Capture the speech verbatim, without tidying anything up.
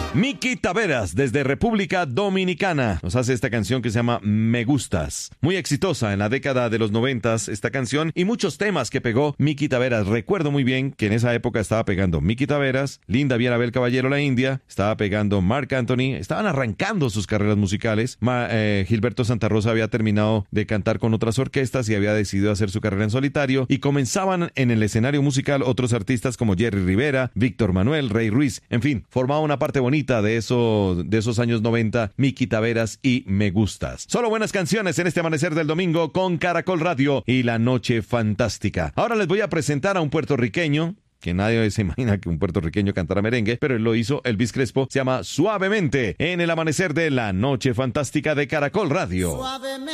Miki Taveras, desde República Dominicana, nos hace esta canción que se llama Me Gustas. Muy exitosa en la década de los noventas esta canción y muchos temas que pegó Miki Taveras. Recuerdo muy bien que en esa época estaba pegando Miki Taveras, Linda Viera Caballero La India, estaba pegando Marc Anthony, estaban arrancando sus carreras musicales. Ma, eh, Gilberto Santa Rosa había terminado de cantar con otras orquestas y había decidido hacer su carrera en solitario, y comenzaban en el escenario musical otros artistas como Jerry Rivera, Víctor Manuel, Rey Ruiz, en fin, formaba una parte bonita de, eso, de esos años noventa, Miki Taveras y Me Gustas. Solo buenas canciones en este amanecer del domingo con Caracol Radio y La Noche Fantástica. Ahora les voy a presentar a un puertorriqueño que nadie se imagina que un puertorriqueño cantara merengue, pero él lo hizo, Elvis Crespo. Se llama Suavemente, en el amanecer de La Noche Fantástica de Caracol Radio. Suavemente.